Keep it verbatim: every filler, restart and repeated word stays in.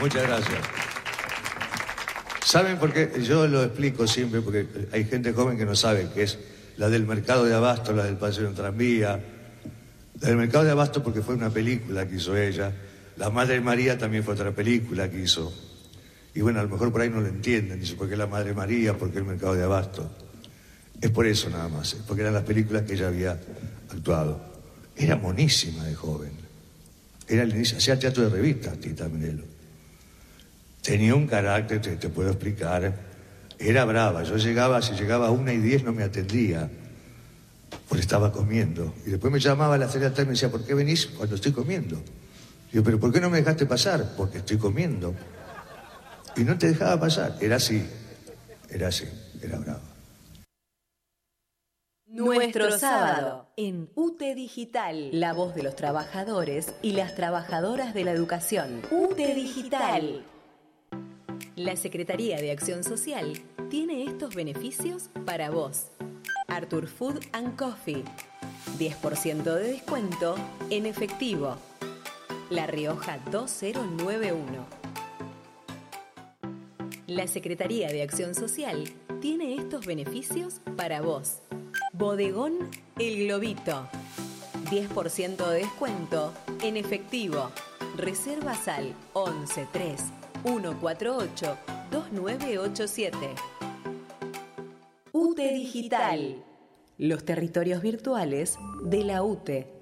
Muchas gracias. ¿Saben por qué? Yo lo explico siempre porque hay gente joven que no sabe qué es la del Mercado de Abasto, la del Paseo en Tranvía. La del Mercado de Abasto porque fue una película que hizo ella. La Madre María también fue otra película que hizo. Y bueno, a lo mejor por ahí no lo entienden. Dice, ¿por qué la Madre María? ¿Por qué el Mercado de Abasto? Es por eso nada más, es porque eran las películas que ella había actuado. Era monísima de joven. Era el inicio, hacía teatro de revistas, Tita Merelo. Tenía un carácter, te, te puedo explicar. Era brava. Yo llegaba, si llegaba a una y diez no me atendía, porque estaba comiendo. Y después me llamaba a la feria y me decía, ¿por qué venís cuando estoy comiendo? Digo, ¿pero por qué no me dejaste pasar? Porque estoy comiendo. Y no te dejaba pasar. Era así, era así, era brava. Nuestro sábado en U T E Digital, la voz de los trabajadores y las trabajadoras de la educación. U T E Digital. La Secretaría de Acción Social tiene estos beneficios para vos. Arthur Food and Coffee, diez por ciento de descuento en efectivo. La Rioja dos cero nueve uno. La Secretaría de Acción Social tiene estos beneficios para vos. Bodegón El Globito, diez por ciento de descuento en efectivo. Reservas al once tres uno cuatro ocho dos nueve ocho siete. U T E Digital, los territorios virtuales de la U T E.